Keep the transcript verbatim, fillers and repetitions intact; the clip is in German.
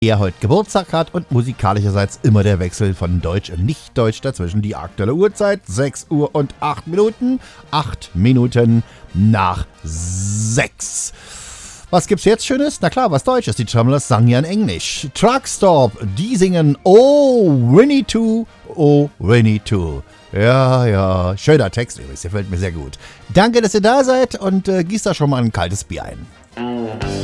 er heute Geburtstag hat und musikalischerseits immer der Wechsel von Deutsch und Nicht-Deutsch dazwischen. Die aktuelle Uhrzeit sechs Uhr und acht Minuten. acht Minuten nach sechs. Was gibt's jetzt Schönes? Na klar, was Deutsches. Die Tremblers sangen ja in Englisch. Truckstop, die singen Oh, Winnie Two, Oh, Winnie Two. Ja, ja, schöner Text übrigens, der gefällt mir sehr gut. Danke, dass ihr da seid und äh, gießt da schon mal ein kaltes Bier ein.